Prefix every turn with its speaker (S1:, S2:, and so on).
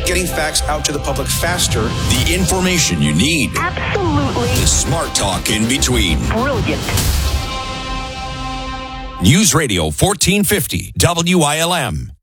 S1: getting facts out to the public faster.
S2: The information you need.
S3: Absolutely.
S2: The smart talk in between.
S3: Brilliant.
S2: News Radio 1450 WILM.